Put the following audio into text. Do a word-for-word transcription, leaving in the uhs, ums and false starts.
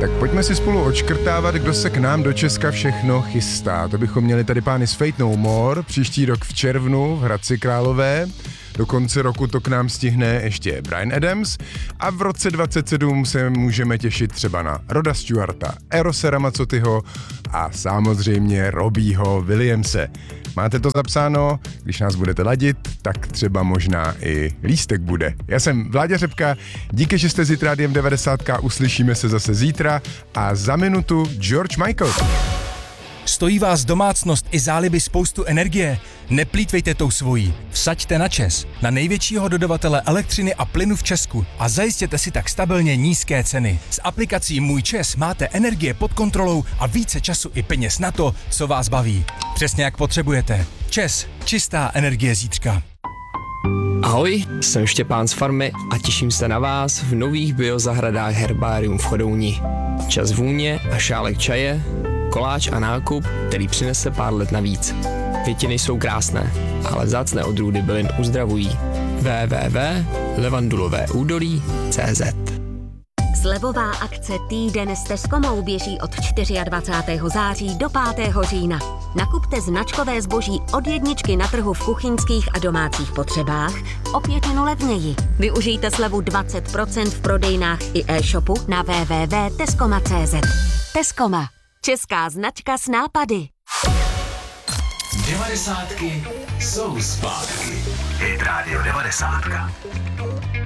Tak pojďme si spolu odškrtávat, kdo se k nám do Česka všechno chystá. To bychom měli tady pány z Fate No More, příští rok v červnu v Hradci Králové. Do konce roku to k nám stihne ještě Bryan Adams a v roce dvacet sedm se můžeme těšit třeba na Roda Stewarta, Erose Ramazzotyho a samozřejmě Robbieho Williamse. Máte to zapsáno? Když nás budete ladit, tak třeba možná i lístek bude. Já jsem Vláďa Řepka, díky, že jste s Rádiem devadesát, uslyšíme se zase zítra a za minutu George Michael. Stojí vás domácnost i záliby spoustu energie? Neplýtvejte tou svojí. Vsaďte na ČEZ, na největšího dodavatele elektřiny a plynu v Česku a zajistěte si tak stabilně nízké ceny. S aplikací Můj ČEZ máte energie pod kontrolou a více času i peněz na to, co vás baví. Přesně jak potřebujete. ČEZ, čistá energie zítřka. Ahoj, jsem Štěpán z farmy a těším se na vás v nových biozahradách Herbarium v Chodouni. Čas vůně a šálek čaje, koláč a nákup, který přinese pár let navíc. Květiny jsou krásné, ale vzácné odrůdy bylin uzdravují. w w w tečka levandulové údolí tečka cé zet. Slevová akce Týden s Tescomou běží od dvacátého čtvrtého září do pátého října. Nakupte značkové zboží od jedničky na trhu v kuchyňských a domácích potřebách o pětinu levněji. Využijte slevu dvacet procent v prodejnách i e-shopu na w w w tečka tescoma tečka cé zet. Tescoma. Česká značka s nápady. Devadesátky jsou zpátky. Hit Radio devadesát.